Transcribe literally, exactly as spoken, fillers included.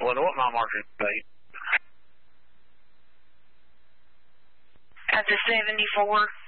Well, what mile marker today? At the seventy-four.